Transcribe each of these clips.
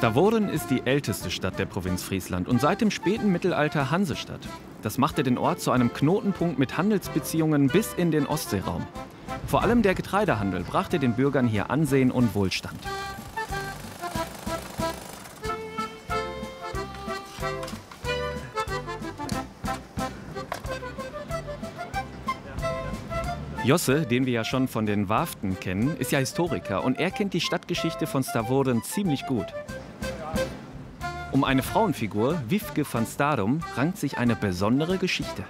Stavoren ist die älteste Stadt der Provinz Friesland und seit dem späten Mittelalter Hansestadt. Das machte den Ort zu einem Knotenpunkt mit Handelsbeziehungen bis in den Ostseeraum. Vor allem der Getreidehandel brachte den Bürgern hier Ansehen und Wohlstand. Josse, den wir ja schon von den Warften kennen, ist ja Historiker und er kennt die Stadtgeschichte von Stavoren ziemlich gut. Um eine Frauenfigur, Wifke van Starum, rankt sich eine besondere Geschichte.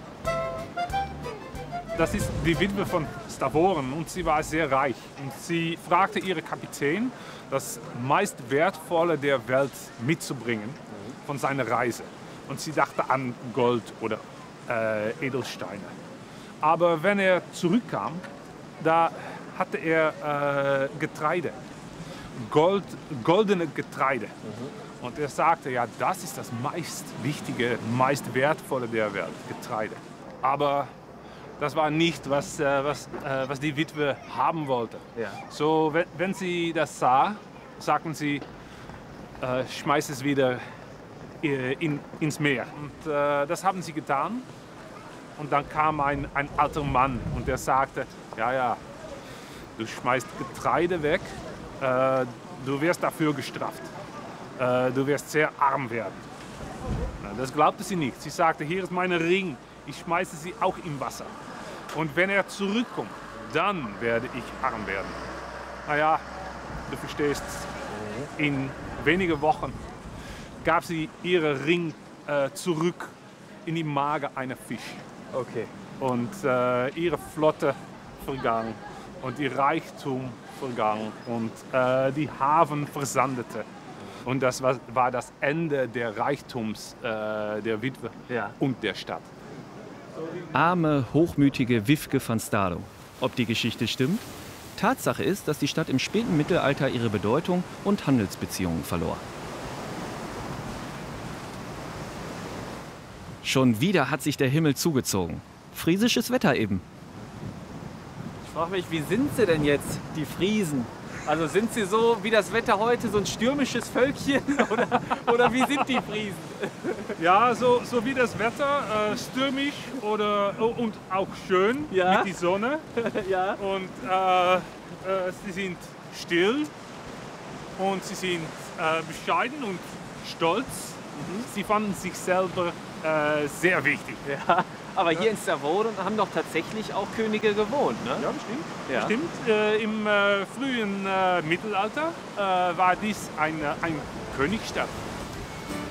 Das ist die Witwe von Stavoren und sie war sehr reich. Und sie fragte ihren Kapitän, das meist Wertvolle der Welt mitzubringen von seiner Reise. Und sie dachte an Gold oder Edelsteine. Aber wenn er zurückkam, da hatte er Getreide, goldene Getreide. Und er sagte, ja, das ist das meist wichtige, meist wertvolle der Welt, Getreide. Aber das war nicht, was die Witwe haben wollte. Ja. So, wenn sie das sah, sagten sie, schmeiß es wieder ins Meer. Und das haben sie getan. Und dann kam ein alter Mann und der sagte, ja, du schmeißt Getreide weg, du wirst dafür gestraft. Du wirst sehr arm werden. Das glaubte sie nicht. Sie sagte, hier ist mein Ring, ich schmeiße sie auch im Wasser. Und wenn er zurückkommt, dann werde ich arm werden. Naja, du verstehst, in wenigen Wochen gab sie ihren Ring zurück in die Magen einer Fisch. Okay. Und ihre Flotte vergangen und ihr Reichtum vergangen und die Hafen versandete. Und das war das Ende der Reichtums der Witwe und der Stadt. Arme, hochmütige Wifke van Starum. Ob die Geschichte stimmt? Tatsache ist, dass die Stadt im späten Mittelalter ihre Bedeutung und Handelsbeziehungen verlor. Schon wieder hat sich der Himmel zugezogen. Friesisches Wetter eben. Ich frage mich, wie sind sie denn jetzt, die Friesen? Also sind sie so wie das Wetter heute, so ein stürmisches Völkchen? Oder wie sind die Friesen? Ja, so wie das Wetter, stürmisch und auch schön mit der Sonne. Ja. Und sie sind still und sie sind bescheiden und stolz. Sie fanden sich selber sehr wichtig. Ja, aber hier in Stavoren haben doch tatsächlich auch Könige gewohnt, ne? Ja, bestimmt. Ja. Bestimmt. Im frühen Mittelalter war dies eine Königsstadt.